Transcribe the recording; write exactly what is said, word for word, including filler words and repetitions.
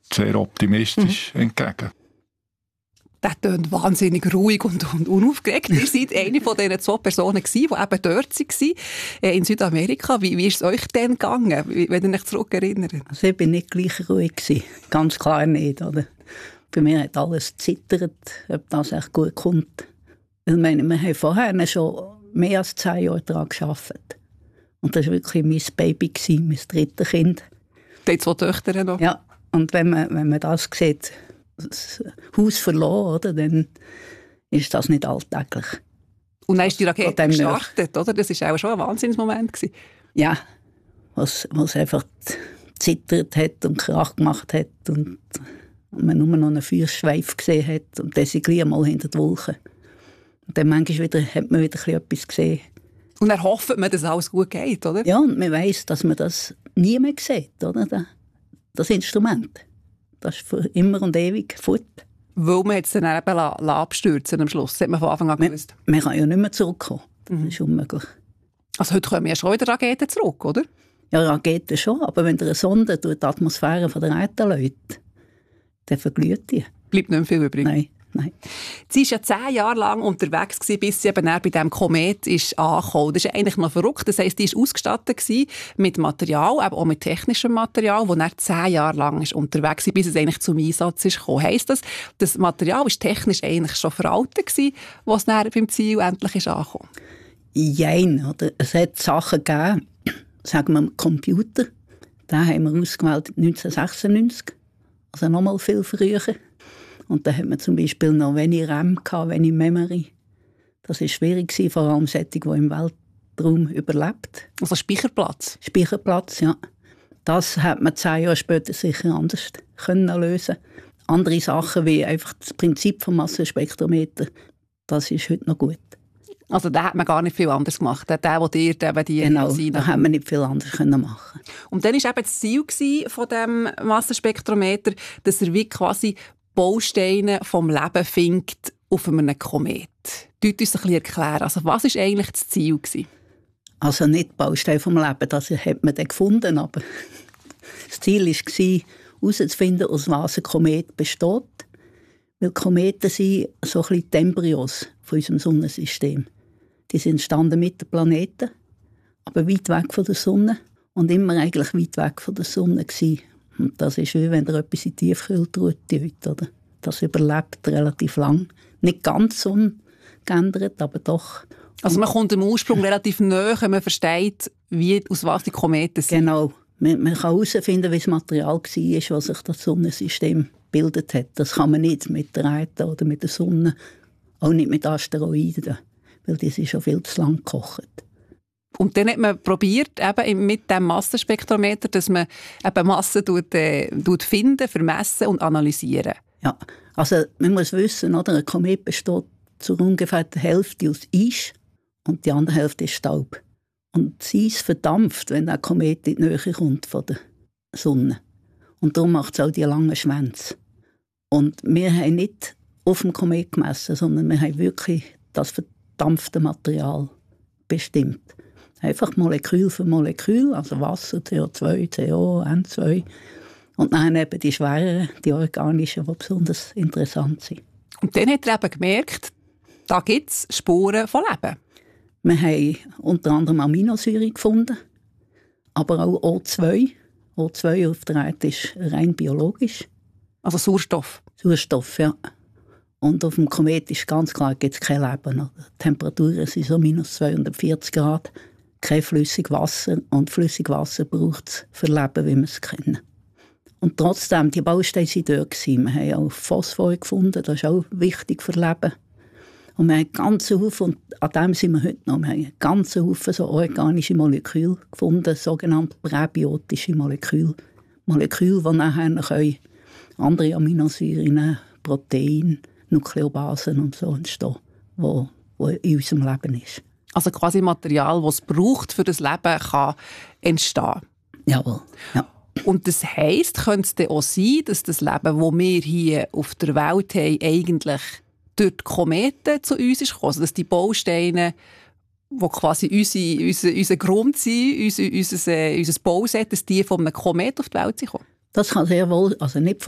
sehr optimistisch mhm. entgegen. Das klingt wahnsinnig ruhig und, und unaufgeregt. Ihr seid eine von diesen zwei Personen gewesen, die eben dort waren, äh, in Südamerika. Wie, wie ist es euch denn gegangen, wenn ihr euch zurückerinnert? Also ich war nicht gleich ruhig gewesen. Ganz klar nicht. Oder? Bei mir hat alles gezittert, ob das echt gut kommt. Weil wir, wir haben vorher schon mehr als zehn Jahre daran gearbeitet. Und das war wirklich mein Baby, mein drittes Kind. Die zwei Töchter noch? Ja, und wenn man, wenn man das sieht, das Haus verloren, oder, dann ist das nicht alltäglich. Und dann ist die Rakete gestartet, oder? Das war auch schon ein Wahnsinnsmoment gewesen. Ja, was, was einfach zittert hat und Krach gemacht hat und man nur noch einen Feuerschweif gesehen hat und dann sind gleich mal hinter den Wolken. Und dann manchmal wieder, hat man wieder etwas gesehen. Und dann hofft man, dass alles gut geht, oder? Ja, und man weiss, dass man das nie mehr sieht, oder? Das Instrument. Das ist für immer und ewig fort. Weil man es dann eben abstürzen am Schluss. Das hat man von Anfang an gewusst. Man, man kann ja nicht mehr zurückkommen. Das ist unmöglich. Also heute kommen ja schon wieder Raketen zurück, oder? Ja, Raketen schon. Aber wenn eine Sonde durch die Atmosphäre von der Erde läuft, dann verglüht die. Bleibt nicht mehr viel übrig? Nein. Nein. Sie war ja zehn Jahre lang unterwegs, bis sie eben bei diesem Komet ist angekommen. Das ist eigentlich noch verrückt. Das heisst, die war ausgestattet mit Material, aber auch mit technischem Material, das dann zehn Jahre lang ist unterwegs war, bis es eigentlich zum Einsatz ist gekommen. Heisst das, das Material war technisch eigentlich schon veraltet gewesen, was dann beim Ziel endlich ist angekommen? Jein, oder? Es hat Sachen gegeben, sagen wir Computer, den haben wir ausgewählt neunzehnhundertsechsundneunzig, also noch mal viel früher. Und da hat man zum Beispiel noch wenig RAM gehabt, wenig Memory. Das war schwierig, vor allem solche, die im Weltraum überlebt. Also Speicherplatz? Speicherplatz, ja. Das hat man zehn Jahre später sicher anders können lösen. Andere Sachen wie einfach das Prinzip des Massenspektrometer, das ist heute noch gut. Also da hat man gar nicht viel anders gemacht. Der, der ihr eben die genau, da hat man nicht viel anders können machen. Und dann war eben das Ziel von dem Massenspektrometer, dass er wie quasi Bausteine vom Leben findet auf einem Komet. Dort uns ein bisschen erklären. Also was war eigentlich das Ziel gewesen? Also nicht Bausteine vom Leben, das hat man dann gefunden, aber das Ziel war, herauszufinden, aus was ein Komet besteht. Weil Kometen sind so ein bisschen die Embryos von unserem Sonnensystem. Die sind entstanden mit den Planeten, aber weit weg von der Sonne und immer eigentlich weit weg von der Sonne gewesen. Und das ist wie wenn da etwas in die Tiefkühltruhe tut, oder? Das überlebt relativ lang. Nicht ganz ungeändert, aber doch. Also man kommt dem Ursprung relativ nahe, man versteht, wie, aus was die Kometen sind. Genau. Man, man kann herausfinden, wie das Material war, was sich das Sonnensystem gebildet hat. Das kann man nicht mit der Erde oder mit der Sonne, auch nicht mit Asteroiden, weil die sind schon viel zu lang gekocht. Und dann hat man probiert, eben mit dem Massenspektrometer, dass man eben Massen tut, äh, tut finden, vermessen und analysieren. Ja, also man muss wissen, oder, ein Komet besteht zu ungefähr der Hälfte aus Eis und die andere Hälfte ist Staub. Und das Eis verdampft, wenn ein Komet in die Nähe kommt von der Sonne. Und darum macht es auch die langen Schwänze. Und wir haben nicht auf dem Komet gemessen, sondern wir haben wirklich das verdampfte Material bestimmt. Einfach Molekül für Molekül, also Wasser, C O zwei, C O, N zwei. Und dann eben die schwereren, die organischen, die besonders interessant sind. Und dann hat er eben gemerkt, da gibt es Spuren von Leben. Wir haben unter anderem Aminosäuren gefunden, aber auch O zwei. O zwei auf der Erde ist rein biologisch. Also Sauerstoff? Sauerstoff, ja. Und auf dem Komet ist ganz klar, gibt es kein Leben. Die Temperaturen sind so minus zweihundertvierzig Grad. Kein flüssiges Wasser. Und flüssiges Wasser braucht es für Leben, wie wir es kennen. Und trotzdem, die Bausteine waren dort. Wir haben auch Phosphor gefunden, das ist auch wichtig für Leben. Und wir haben einen ganzen Haufen, und an dem sind wir heute noch, wir haben einen ganzen Haufen so organische Moleküle gefunden, sogenannte präbiotische Moleküle. Moleküle, die nachher andere Aminosäuren, Proteine, Nukleobasen und so entstehen, wo, wo in unserem Leben ist. Also quasi Material, das es braucht, für das Leben kann entstehen. Jawohl, ja. Und das heisst, könnte es dann auch sein, dass das Leben, das wir hier auf der Welt haben, eigentlich durch die Kometen zu uns ist gekommen? Also dass die Bausteine, die quasi unsere, unser, unser Grund sind, unser, unser, unser Bauset, dass die von einem Komet auf die Welt sind gekommen? Das kann sehr wohl, also nicht